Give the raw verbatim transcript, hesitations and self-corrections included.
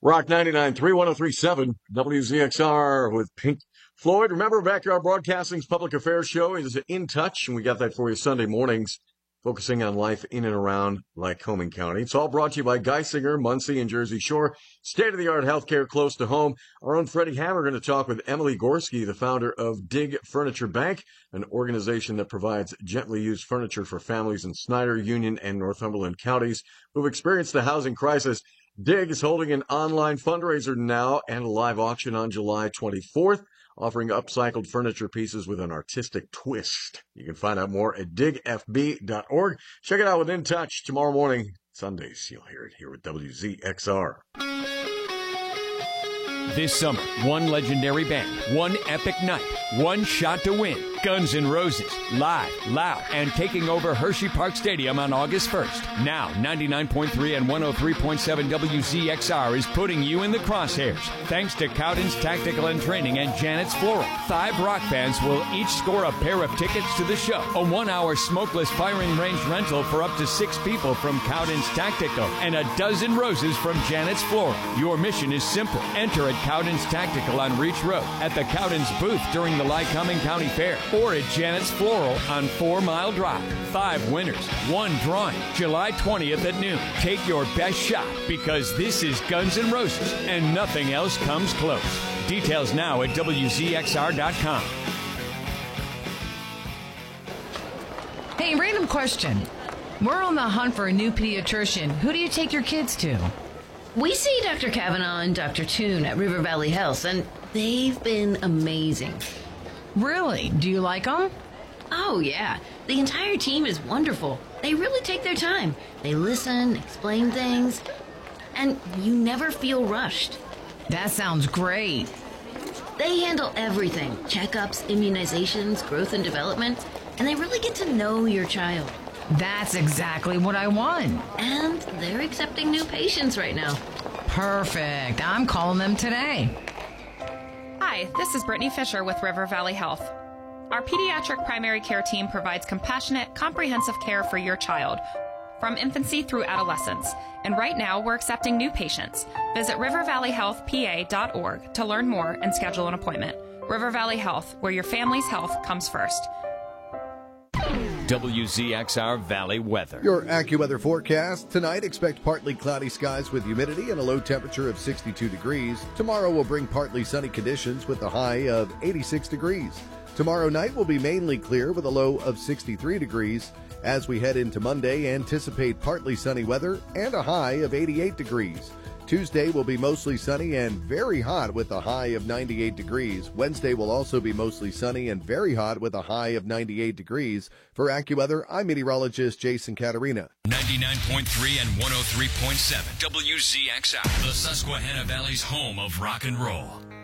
Rock ninety-nine point three, one oh three point seven, W Z X R with Pink Floyd. Remember, Backyard Broadcasting's public affairs show is In Touch, and we got that for you Sunday mornings, focusing on life in and around Lycoming County. It's all brought to you by Geisinger, Muncie, and Jersey Shore. State-of-the-art healthcare close to home. Our own Freddie Hammer going to talk with Emily Gorski, the founder of Dig Furniture Bank, an organization that provides gently used furniture for families in Snyder, Union, and Northumberland counties who've experienced the housing crisis. Dig is holding an online fundraiser now and a live auction on July twenty-fourth, offering upcycled furniture pieces with an artistic twist. You can find out more at dig f b dot org. Check it out with In Touch tomorrow morning. Sundays, you'll hear it here with W Z X R. This summer, one legendary band, one epic night, one shot to win. Guns N' Roses, live, loud, and taking over Hershey Park Stadium on August first. Now, ninety-nine point three and one oh three point seven W Z X R is putting you in the crosshairs. Thanks to Cowden's Tactical and Training and Janet's Floral. Five rock bands will each score a pair of tickets to the show. A one-hour smokeless firing range rental for up to six people from Cowden's Tactical, and a dozen roses from Janet's Floral. Your mission is simple. Enter at Cowden's Tactical on Reach Road, at the Cowden's booth during the Lycoming County Fair, or at Janet's Floral on Four Mile Drive. Five winners, one drawing, July twentieth at noon. Take your best shot, because this is Guns N' Roses, and nothing else comes close. Details now at W Z X R dot com. Hey, random question. We're on the hunt for a new pediatrician. Who do you take your kids to? We see Doctor Kavanaugh and Doctor Toon at River Valley Health, and they've been amazing. Really? Do you like them? Oh, yeah. The entire team is wonderful. They really take their time. They listen, explain things, and you never feel rushed. That sounds great. They handle everything. Checkups, immunizations, growth and development, and they really get to know your child. That's exactly what I want. And they're accepting new patients right now. Perfect. I'm calling them today. Hi, this is Brittany Fisher with River Valley Health. Our pediatric primary care team provides compassionate, comprehensive care for your child, from infancy through adolescence. And right now, we're accepting new patients. Visit river valley health p a dot org to learn more and schedule an appointment. River Valley Health, where your family's health comes first. W Z X R Valley weather. Your AccuWeather forecast. Tonight, expect partly cloudy skies with humidity and a low temperature of sixty-two degrees. Tomorrow will bring partly sunny conditions with a high of eighty-six degrees. Tomorrow night will be mainly clear with a low of sixty-three degrees. As we head into Monday, anticipate partly sunny weather and a high of eighty-eight degrees. Tuesday will be mostly sunny and very hot with a high of ninety-eight degrees. Wednesday will also be mostly sunny and very hot with a high of ninety-eight degrees. For AccuWeather, I'm meteorologist Jason Caterina. ninety-nine point three and one oh three point seven W Z X R, the Susquehanna Valley's home of rock and roll.